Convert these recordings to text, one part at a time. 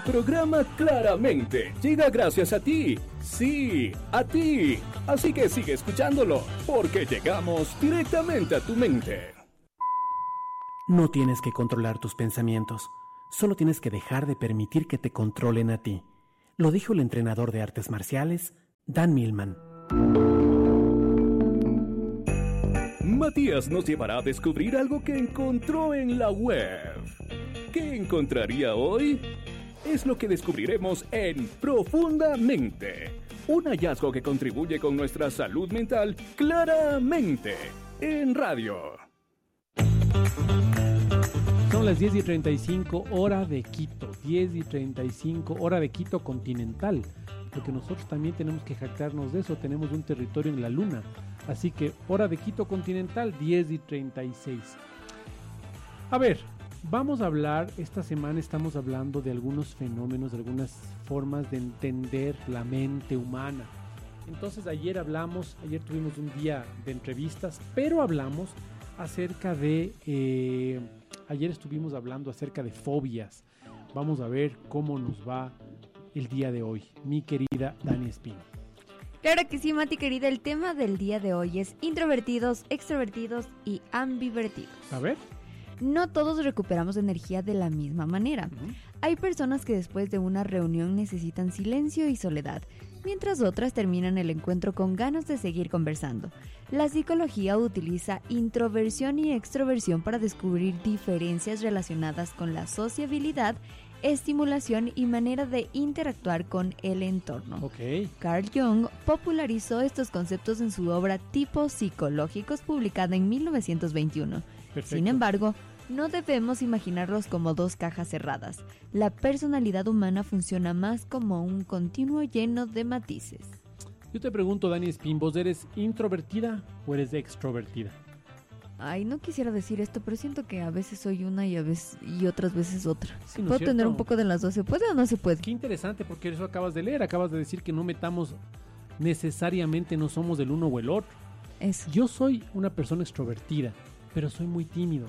Programa Claramente llega gracias a ti. Sí, a ti. Así que sigue escuchándolo, porque llegamos directamente a tu mente. No tienes que controlar tus pensamientos, solo tienes que dejar de permitir que te controlen a ti. Lo dijo el entrenador de artes marciales, Dan Millman. Matías nos llevará a descubrir algo que encontró en la web. ¿Qué encontraría hoy? Es lo que descubriremos en Profundamente. Un hallazgo que contribuye con nuestra salud mental claramente en radio. Son las 10:35 hora de Quito, 10:35 hora de Quito continental, porque nosotros también tenemos que jactarnos de eso, tenemos un territorio en la luna, así que hora de Quito continental, 10:36. A ver, vamos a hablar, esta semana estamos hablando de algunos fenómenos, de algunas formas de entender la mente humana. Entonces ayer tuvimos un día de entrevistas, pero hablamos acerca de... ayer estuvimos hablando acerca de fobias. Vamos a ver cómo nos va el día de hoy, mi querida Dani Espino. Claro que sí, Mati querida, el tema del día de hoy es introvertidos, extrovertidos y ambivertidos. A ver. No todos recuperamos energía de la misma manera. Hay personas que después de una reunión necesitan silencio y soledad, mientras otras terminan el encuentro con ganas de seguir conversando. La psicología utiliza introversión y extroversión para descubrir diferencias relacionadas con la sociabilidad, estimulación y manera de interactuar con el entorno. Carl Jung popularizó estos conceptos en su obra Tipos Psicológicos, publicada en 1921. Perfecto. Sin embargo, no debemos imaginarlos como dos cajas cerradas. La personalidad humana funciona más como un continuo lleno de matices. Yo te pregunto, Dani Espín, ¿vos eres introvertida o eres extrovertida? Ay, no quisiera decir esto, pero siento que a veces soy una y otras veces otra. Sí, ¿no ¿Puedo es cierto? tener un poco de las dos? ¿Se puede o no se puede? Qué interesante, porque eso acabas de leer, acabas de decir que no metamos necesariamente, no somos del uno o el otro. Eso. Yo soy una persona extrovertida, pero soy muy tímido.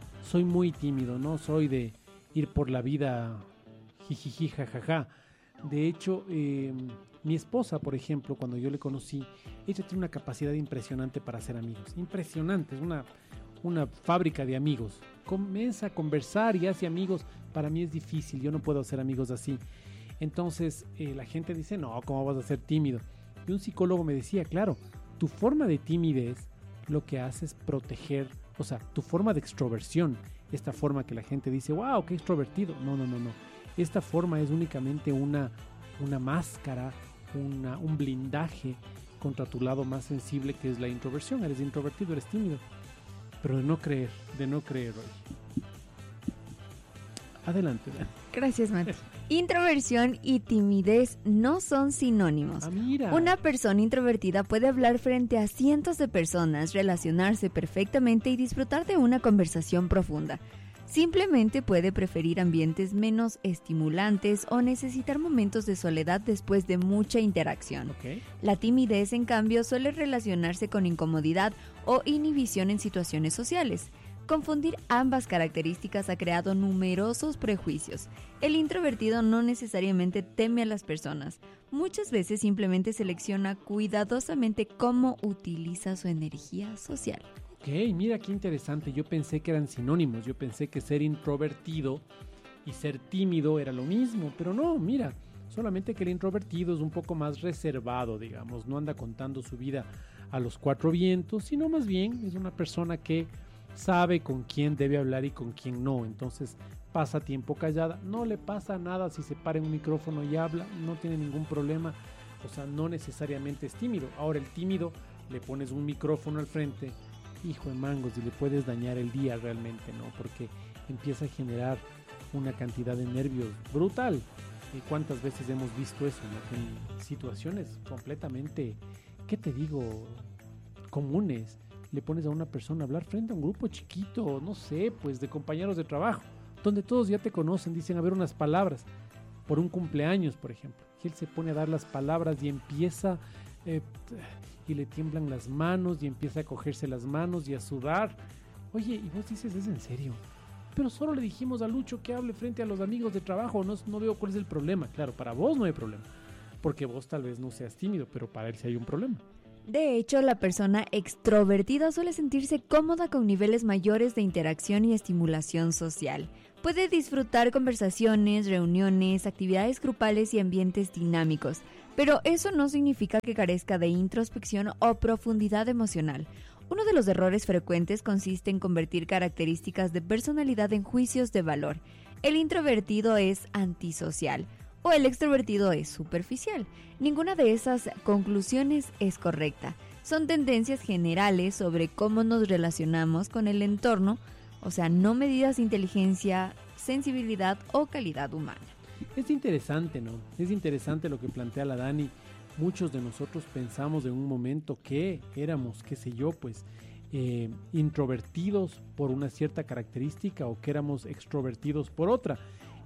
No soy de ir por la vida jijiji, jajaja. De hecho, mi esposa, por ejemplo, cuando yo le conocí, ella tiene una capacidad impresionante para hacer amigos. Impresionante, es una fábrica de amigos. Comienza a conversar y hace amigos. Para mí es difícil, yo no puedo hacer amigos así. Entonces, la gente dice, no, ¿cómo vas a ser tímido? Y un psicólogo me decía, claro, tu forma de timidez lo que hace es proteger, o sea, tu forma de extroversión, esta forma que la gente dice, wow, qué extrovertido. No. Esta forma es únicamente una máscara, un blindaje contra tu lado más sensible, que es la introversión. Eres introvertido, eres tímido. Pero de no creer hoy. Adelante, Dan. Gracias, Mati. Introversión y timidez no son sinónimos. Ah, mira. Una persona introvertida puede hablar frente a cientos de personas, relacionarse perfectamente y disfrutar de una conversación profunda. Simplemente puede preferir ambientes menos estimulantes o necesitar momentos de soledad después de mucha interacción. La timidez, en cambio, suele relacionarse con incomodidad o inhibición en situaciones sociales. Confundir ambas características ha creado numerosos prejuicios. El introvertido no necesariamente teme a las personas. Muchas veces simplemente selecciona cuidadosamente cómo utiliza su energía social. Ok, mira qué interesante. Yo pensé que eran sinónimos. Yo pensé que ser introvertido y ser tímido era lo mismo. Pero no, mira, solamente que el introvertido es un poco más reservado, digamos. No anda contando su vida a los cuatro vientos, sino más bien es una persona que sabe con quién debe hablar y con quién no. Entonces pasa tiempo callada. No le pasa nada si se para en un micrófono y habla. No tiene ningún problema. O sea, no necesariamente es tímido. Ahora el tímido, le pones un micrófono al frente, hijo de mangos, y le puedes dañar el día realmente, ¿no? Porque empieza a generar una cantidad de nervios brutal. ¿Y cuántas veces hemos visto eso, ¿no? En situaciones completamente, ¿qué te digo?, comunes. Le pones a una persona a hablar frente a un grupo chiquito, no sé, pues de compañeros de trabajo, donde todos ya te conocen, dicen a ver unas palabras, por un cumpleaños, por ejemplo. Y él se pone a dar las palabras y empieza, y le tiemblan las manos, y empieza a cogerse las manos y a sudar. Oye, y vos dices, ¿es en serio? pero solo le dijimos a Lucho que hable frente a los amigos de trabajo, no veo cuál es el problema. Claro, para vos no hay problema, porque vos tal vez no seas tímido, pero para él sí hay un problema. De hecho, la persona extrovertida suele sentirse cómoda con niveles mayores de interacción y estimulación social. Puede disfrutar conversaciones, reuniones, actividades grupales y ambientes dinámicos, pero eso no significa que carezca de introspección o profundidad emocional. Uno de los errores frecuentes consiste en convertir características de personalidad en juicios de valor. El introvertido es antisocial o el extrovertido es superficial. Ninguna de esas conclusiones es correcta. Son tendencias generales sobre cómo nos relacionamos con el entorno, o sea, no medidas de inteligencia, sensibilidad o calidad humana. Es interesante, ¿no? Es interesante lo que plantea la Dani. Muchos de nosotros pensamos en un momento que éramos, qué sé yo, pues, introvertidos por una cierta característica o que éramos extrovertidos por otra.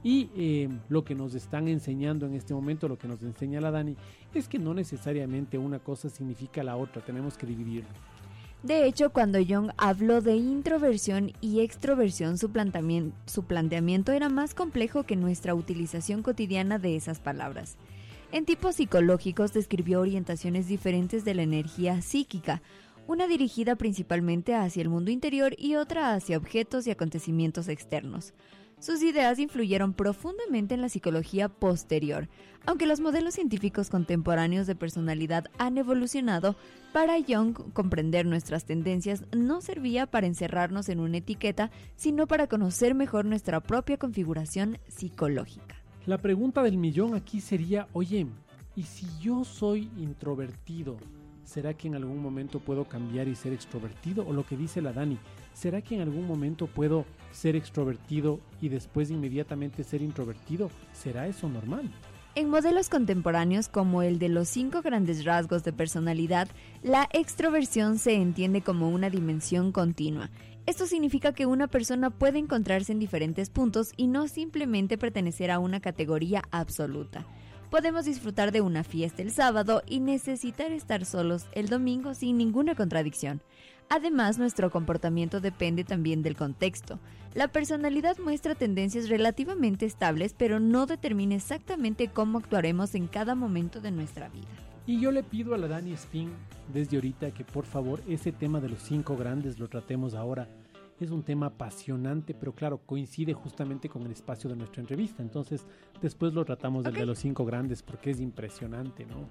Y lo que nos están enseñando en este momento, lo que nos enseña la Dani, es que no necesariamente una cosa significa la otra, tenemos que dividirlo. De hecho, cuando Jung habló de introversión y extroversión, su planteamiento era más complejo que nuestra utilización cotidiana de esas palabras. En tipos psicológicos describió orientaciones diferentes de la energía psíquica, una dirigida principalmente hacia el mundo interior y otra hacia objetos y acontecimientos externos. Sus ideas influyeron profundamente en la psicología posterior, aunque los modelos científicos contemporáneos de personalidad han evolucionado. Para Jung, comprender nuestras tendencias no servía para encerrarnos en una etiqueta, sino para conocer mejor nuestra propia configuración psicológica. La pregunta del millón aquí sería, oye, ¿y si yo soy introvertido? ¿Será que en algún momento puedo cambiar y ser extrovertido? O lo que dice la Dani, ¿será que en algún momento puedo ser extrovertido y después inmediatamente ser introvertido? ¿Será eso normal? En modelos contemporáneos como el de los 5 grandes rasgos de personalidad, la extroversión se entiende como una dimensión continua. Esto significa que una persona puede encontrarse en diferentes puntos y no simplemente pertenecer a una categoría absoluta. Podemos disfrutar de una fiesta el sábado y necesitar estar solos el domingo sin ninguna contradicción. Además, nuestro comportamiento depende también del contexto. La personalidad muestra tendencias relativamente estables, pero no determina exactamente cómo actuaremos en cada momento de nuestra vida. Y yo le pido a la Dani Spin desde ahorita que por favor ese tema de los 5 grandes lo tratemos ahora. Es un tema apasionante, pero claro, coincide justamente con el espacio de nuestra entrevista. Entonces, después lo tratamos del de los 5 grandes porque es impresionante, ¿no?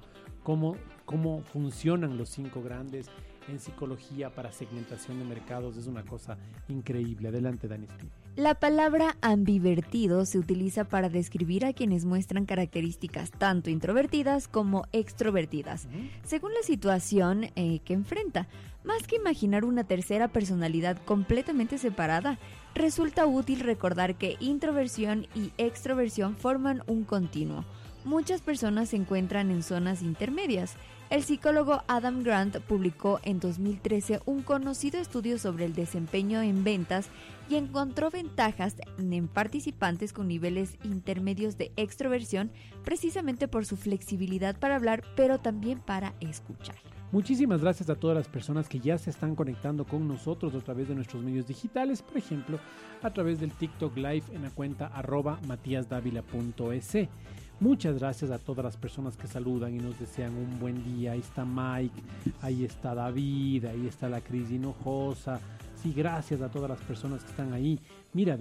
Cómo funcionan los 5 grandes en psicología para segmentación de mercados. Es una cosa increíble. Adelante, Dani Spin. La palabra ambivertido se utiliza para describir a quienes muestran características tanto introvertidas como extrovertidas, según la situación que enfrenta. Más que imaginar una tercera personalidad completamente separada, resulta útil recordar que introversión y extroversión forman un continuo. Muchas personas se encuentran en zonas intermedias. El psicólogo Adam Grant publicó en 2013 un conocido estudio sobre el desempeño en ventas y encontró ventajas en participantes con niveles intermedios de extroversión, precisamente por su flexibilidad para hablar, pero también para escuchar. Muchísimas gracias a todas las personas que ya se están conectando con nosotros a través de nuestros medios digitales, por ejemplo, a través del TikTok Live en la cuenta @matiasdavila.es. Muchas gracias a todas las personas que saludan y nos desean un buen día. Ahí está Mike, ahí está David, ahí está la Cris Hinojosa. Sí, gracias a todas las personas que están ahí. Mira,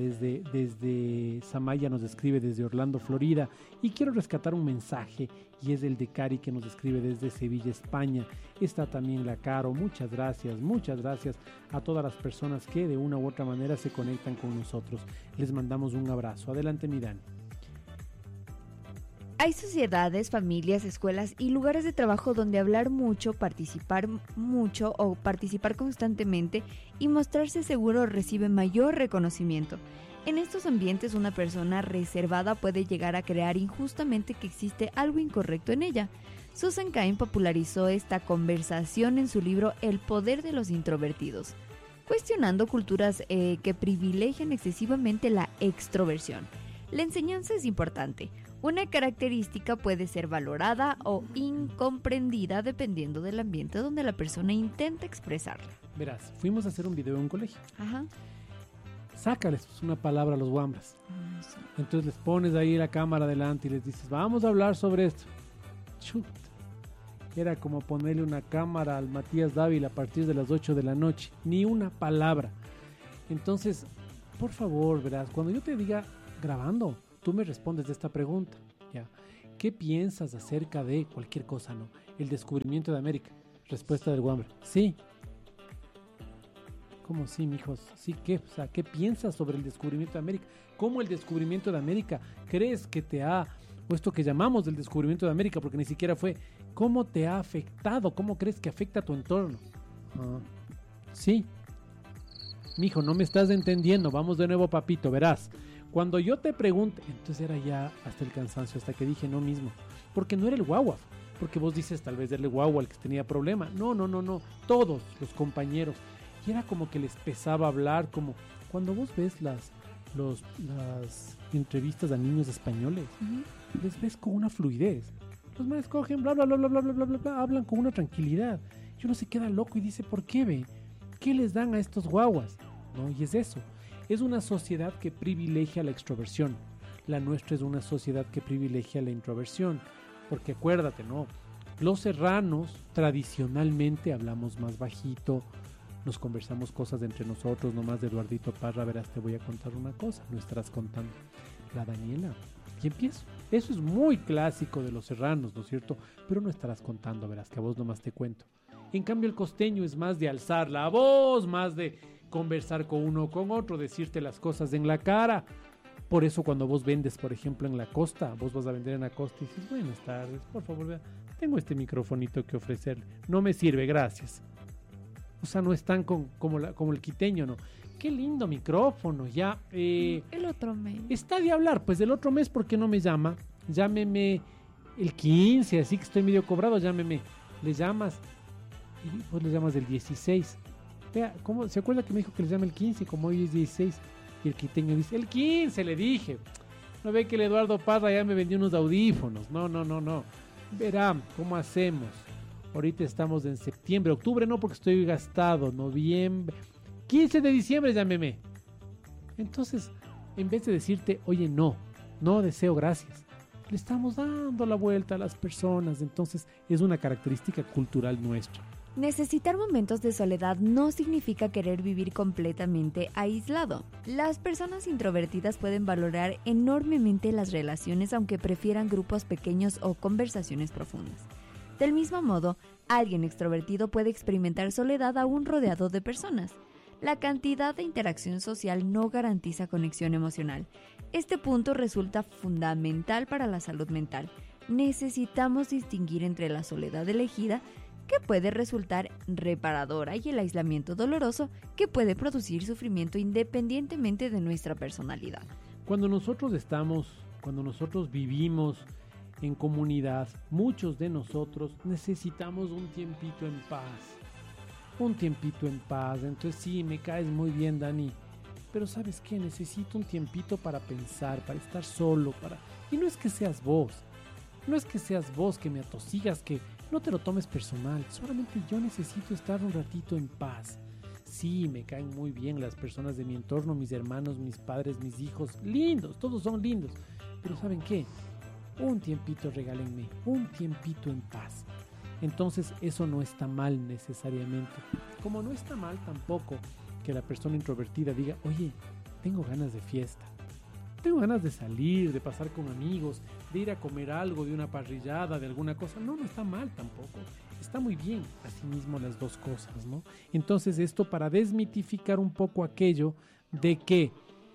desde Samaya nos escribe desde Orlando, Florida. Y quiero rescatar un mensaje y es el de Cari que nos escribe desde Sevilla, España. Está también la Caro. Muchas gracias a todas las personas que de una u otra manera se conectan con nosotros. Les mandamos un abrazo. Adelante, mi Dani. Hay sociedades, familias, escuelas y lugares de trabajo donde hablar mucho, participar mucho o participar constantemente y mostrarse seguro recibe mayor reconocimiento. En estos ambientes, una persona reservada puede llegar a creer injustamente que existe algo incorrecto en ella. Susan Cain popularizó esta conversación en su libro El poder de los introvertidos, cuestionando culturas que privilegian excesivamente la extroversión. La enseñanza es importante. Una característica puede ser valorada o incomprendida dependiendo del ambiente donde la persona intenta expresarla. Verás, fuimos a hacer un video en un colegio. Ajá. sácales una palabra a los guambras. Sí. Entonces les pones ahí la cámara delante y les dices, vamos a hablar sobre esto. Chuta. Era como ponerle una cámara al Matías Dávila a partir de las 8 de la noche. Ni una palabra. Entonces, por favor, verás, cuando yo te diga grabando, tú me respondes de esta pregunta. ¿Ya? ¿Qué piensas acerca de cualquier cosa, no? El descubrimiento de América. Respuesta del guambra. Sí. ¿Cómo sí, mijos? ¿Sí qué? O sea, ¿qué piensas sobre el descubrimiento de América? ¿Cómo el descubrimiento de América crees que te ha, o esto que llamamos del descubrimiento de América, porque ni siquiera fue, cómo te ha afectado? ¿Cómo crees que afecta a tu entorno? Sí. Mijo, no me estás entendiendo. Vamos de nuevo, papito, verás. Cuando yo te pregunte, entonces era ya hasta el cansancio, hasta que dije no mismo. Porque no era el guagua. Porque vos dices, tal vez era el guagua el que tenía problema. No. Todos los compañeros. Y era como que les pesaba hablar, como cuando vos ves las entrevistas a niños españoles, les ves con una fluidez. Los manes cogen, bla, bla, bla, bla, bla, bla, bla, bla, hablan con una tranquilidad. Y uno se queda loco y dice, ¿por qué, ve? ¿Qué les dan a estos guaguas? ¿No? Y es eso. Es una sociedad que privilegia la extroversión. La nuestra es una sociedad que privilegia la introversión. Porque acuérdate, ¿no? Los serranos tradicionalmente hablamos más bajito, nos conversamos cosas entre nosotros, nomás de Eduardito Parra, verás, te voy a contar una cosa, no estarás contando. La Daniela. Y empiezo. Eso es muy clásico de los serranos, ¿no es cierto? Pero no estarás contando, verás, que a vos nomás te cuento. En cambio el costeño es más de alzar la voz, más de conversar con uno o con otro, decirte las cosas en la cara. Por eso cuando vos vendes, por ejemplo, en la costa, vos vas a vender en la costa y dices, buenas tardes, por favor, vea, tengo este microfonito que ofrecerle. No me sirve, gracias. O sea, no están como el quiteño, ¿no? Qué lindo micrófono, ya. El otro mes. Está de hablar, pues el otro mes, ¿por qué no me llama? Llámeme el 15, así que estoy medio cobrado, llámeme. Le llamas y vos le llamas el 16. Vea, ¿cómo? ¿Se acuerda que me dijo que le llame el 15? Como hoy es 16. Y el quiteño dice, el 15, le dije. No ve que el Eduardo Parra ya me vendió unos audífonos. No. Verá, ¿cómo hacemos? Ahorita estamos en septiembre, octubre no, porque estoy gastado, noviembre, 15 de diciembre llámeme. Entonces, en vez de decirte, oye, no deseo, gracias, le estamos dando la vuelta a las personas. Entonces, es una característica cultural nuestra. Necesitar momentos de soledad no significa querer vivir completamente aislado. Las personas introvertidas pueden valorar enormemente las relaciones, aunque prefieran grupos pequeños o conversaciones profundas. Del mismo modo, alguien extrovertido puede experimentar soledad aún rodeado de personas. La cantidad de interacción social no garantiza conexión emocional. Este punto resulta fundamental para la salud mental. Necesitamos distinguir entre la soledad elegida, que puede resultar reparadora, y el aislamiento doloroso, que puede producir sufrimiento independientemente de nuestra personalidad. Cuando nosotros vivimos en comunidad, muchos de nosotros necesitamos un tiempito en paz. Entonces sí, me caes muy bien, Dani, pero ¿sabes qué? Necesito un tiempito para pensar, para estar solo, y no es que seas vos que me atosigas, que no te lo tomes personal, solamente yo necesito estar un ratito en paz. Sí, me caen muy bien las personas de mi entorno, mis hermanos, mis padres, mis hijos, lindos, todos son lindos, pero ¿saben qué? Un tiempito regálenme, un tiempito en paz. Entonces eso no está mal necesariamente. Como no está mal tampoco que la persona introvertida diga, oye, tengo ganas de fiesta, tengo ganas de salir, de pasar con amigos, de ir a comer algo, de una parrillada, de alguna cosa. No está mal tampoco. Está muy bien, asimismo, las dos cosas, ¿no? Entonces esto para desmitificar un poco aquello de que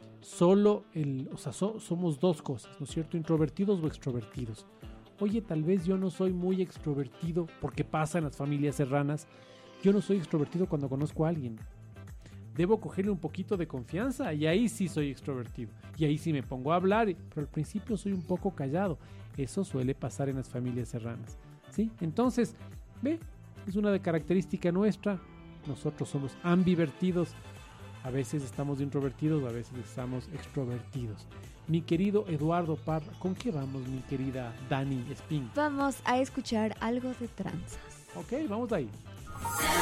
somos dos cosas, ¿no es cierto? Introvertidos o extrovertidos. Oye, tal vez yo no soy muy extrovertido, porque pasa en las familias serranas. Yo no soy extrovertido cuando conozco a alguien. Debo cogerle un poquito de confianza y ahí sí soy extrovertido. Y ahí sí me pongo a hablar, pero al principio soy un poco callado. Eso suele pasar en las familias serranas, ¿sí? Entonces, ve, es una característica nuestra. Nosotros somos ambivertidos. A veces estamos introvertidos, a veces estamos extrovertidos. Mi querido Eduardo Parra, ¿con qué vamos, mi querida Dani Espín? Vamos a escuchar algo de tranzas. Ok, vamos ahí.